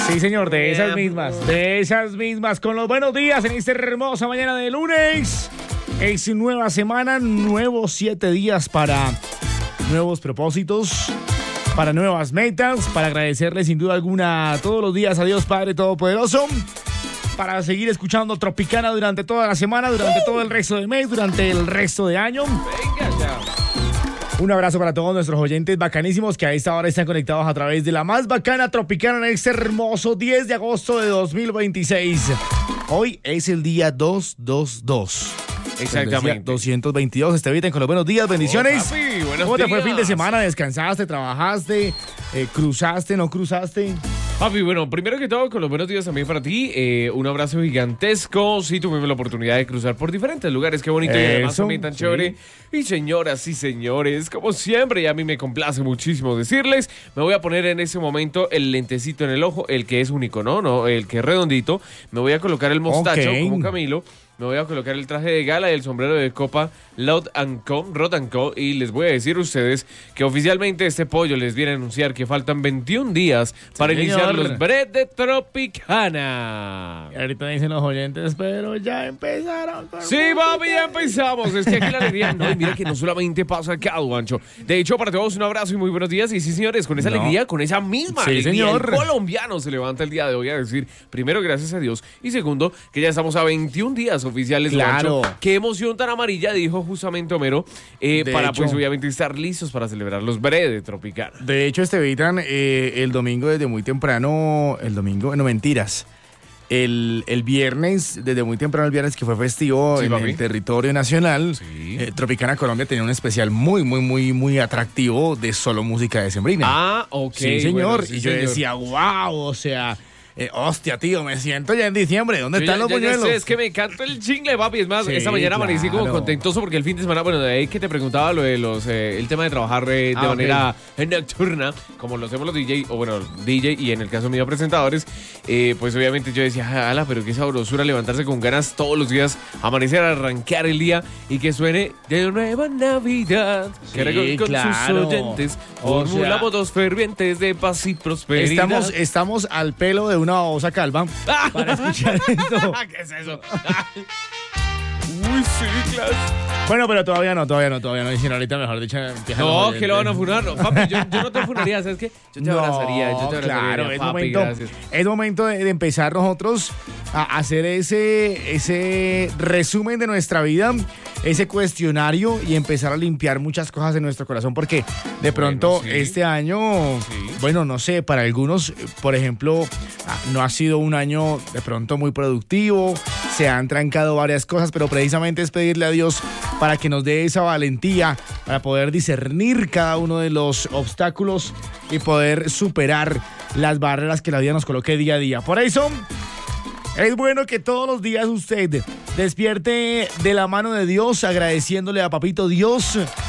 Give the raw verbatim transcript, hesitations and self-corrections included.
Sí, señor, de esas mismas, de esas mismas, con los buenos días en esta hermosa mañana de lunes. Es nueva semana, nuevos siete días para nuevos propósitos, para nuevas metas, para agradecerle sin duda alguna todos los días a Dios Padre Todopoderoso, para seguir escuchando Tropicana durante toda la semana, durante todo el resto del mes, durante el resto de año. Venga ya. Un abrazo para todos nuestros oyentes bacanísimos que a esta hora están conectados a través de la más bacana Tropicana en este hermoso diez de agosto de dos mil veintiséis. Hoy es el día doscientos veintidós. Exactamente. doscientos veintidós. Estevita, con los buenos días, bendiciones. Oh, papi, buenos ¿Cómo te fue el días. fin de semana? ¿Descansaste, trabajaste, eh, cruzaste, no cruzaste? Papi, bueno, primero que todo, con los buenos días también para ti. Eh, un abrazo gigantesco. Sí, tuvimos la oportunidad de cruzar por diferentes lugares. Qué bonito y además Eso, también tan sí. chévere. Y señoras y señores, como siempre, y a mí me complace muchísimo decirles, me voy a poner en ese momento el lentecito en el ojo, el que es único, ¿no? No, el que es redondito. Me voy a colocar el mostacho Ok. como Camilo. Me voy a colocar el traje de gala y el sombrero de copa Loud and Co, Rod and Co, y les voy a decir a ustedes que oficialmente este pollo les viene a anunciar que faltan veintiún días para señor. iniciar los bread de Tropicana. Y ahorita dicen los oyentes, pero ya empezaron. Sí, papi, ya empezamos. Es que aquí la alegría, no, y mira que no solamente pasa acá, Duancho. De hecho, para todos un abrazo y muy buenos días. Y sí, señores, con esa No. alegría, con esa misma Sí, alegría, señor. el colombiano se levanta el día de hoy a decir, primero, gracias a Dios, y segundo, que ya estamos a veintiún días oficiales, Claro. Duancho. Qué emoción tan amarilla, dijo justamente Homero, eh, De para hecho. pues obviamente estar listos para celebrar los bread de Tropicana. De hecho, Estevitan, eh, el domingo desde muy temprano, el domingo, no mentiras, el, el viernes, desde muy temprano el viernes que fue festivo Sí, en papi. el territorio nacional, Sí. eh, Tropicana Colombia tenía un especial muy, muy, muy, muy atractivo de solo música decembrina. Ah, ok. sí, señor. bueno, sí, y yo señor. decía, wow, o sea, eh, hostia, tío, me siento ya en diciembre, ¿dónde Yo están ya- los ya- ya buñuelos? sé, es que me encanta el chingle, papi. Es más, Sí, esta mañana amanecí como claro. contentoso porque el fin de semana, bueno, de ahí que te preguntaba lo de los, eh, el tema de trabajar eh, de Ah, ok. manera nocturna, como lo hacemos los D J, o bueno, D J y en el caso mío presentadores, eh, pues obviamente yo decía, ala, pero qué sabrosura levantarse con ganas todos los días, amanecer, arrancar el día y que suene de nueva Navidad. Sí, que con, con claro. sus oyentes O formulamos sea, dos fervientes de paz y prosperidad. Estamos, estamos al pelo de una babosa calva para escuchar esto. ¿Qué es eso? Uy, sí, claro. Bueno, pero todavía no, todavía no, todavía no. Y si no, ahorita mejor dicho, empiezan los No, oyentes. que lo van a funar. No, papi, yo, yo no te funaría, ¿sabes qué? Yo te No, abrazaría, yo te abrazaría. claro, es papi, momento, gracias. es momento de, de empezar nosotros a hacer ese, ese resumen de nuestra vida, ese cuestionario y empezar a limpiar muchas cosas en nuestro corazón, porque de pronto Bueno, sí. este año, Sí. bueno, no sé, para algunos, por ejemplo, ah, no ha sido un año de pronto muy productivo, se han trancado varias cosas, pero precisamente es pedirle a Dios para que nos dé esa valentía para poder discernir cada uno de los obstáculos y poder superar las barreras que la vida nos coloque día a día. Por eso, es bueno que todos los días usted despierte de la mano de Dios, agradeciéndole a Papito Dios